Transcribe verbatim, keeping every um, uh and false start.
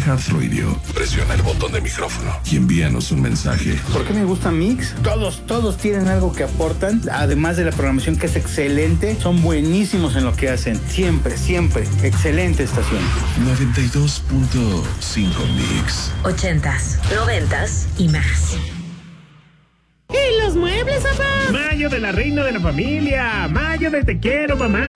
iHeartRadio, presiona el botón de micrófono y envíanos un mensaje. ¿Por qué me gusta Mix? Todos, todos tienen algo que aportan, además de la programación que es excelente, son buenísimos en lo que hacen. Siempre, siempre. Excelente estación. noventa y dos punto cinco Mix. Ochentas, noventas y más. ¿Y los muebles, papá? Mayo de la reina de la familia. Mayo de te quiero, mamá.